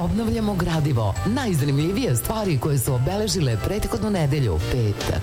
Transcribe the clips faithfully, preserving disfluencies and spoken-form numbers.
Obnavljamo gradivo, najzanimljivije stvari koje su obeležile prethodnu nedelju, petak.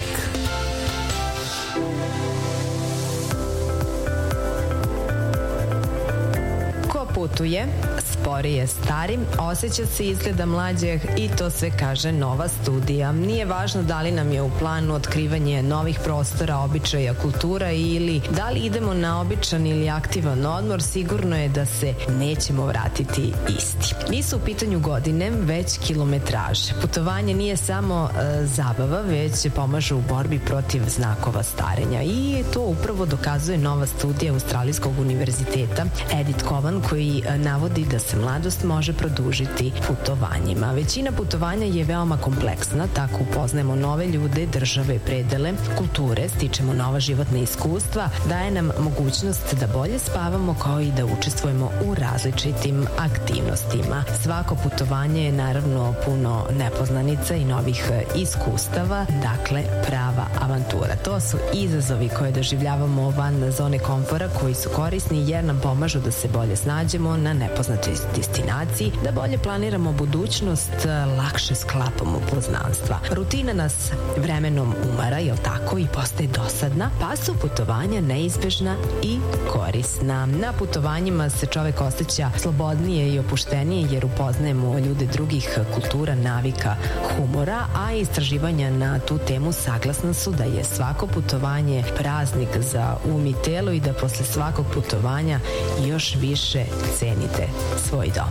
Ko putuje, sporije stari, osjeća se izgleda mlađeg i to sve kaže nova studija. Nije važno da li nam je u planu otkrivanje novih prostora, običaja, kultura ili da li idemo na običan ili aktivan odmor, sigurno je da se nećemo vratiti isti. Nisu u pitanju godine, već kilometraže. Putovanje nije samo e, zabava, već pomaže u borbi protiv znakova starenja i to upravo dokazuje nova studija Australijskog univerziteta Edith Cowan, koji e, navodi da se mladost može produžiti putovanjima. Većina putovanja je veoma kompleksna, tako upoznajemo nove ljude, države, predele, kulture, stičemo nova životna iskustva, daje nam mogućnost da bolje spavamo kao i da učestvujemo u različitim aktivnostima. Svako putovanje je naravno puno nepoznanica i novih iskustava, dakle prava avantura. To su izazovi koje doživljavamo van zone komfora, koji su korisni jer nam pomažu da se bolje snađemo na nepoznatoj destinaciji, da bolje planiramo budućnost, lakše sklapamo poznanstva. Rutina nas vremenom umara, jel tako, i postaje dosadna, pa su putovanja neizbežna i korisna. Na putovanjima se čovek osjeća slobodnije i opuštenije jer upoznajemo ljude drugih kultura, navika, humora, a istraživanja na tu temu saglasna su da je svako putovanje praznik za um i telo i da posle svakog putovanja još više cenite svoj dom.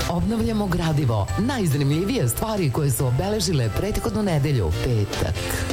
Obnavljamo gradivo, najzanimljivije stvari koje su obeležile prethodnu nedelju, petak.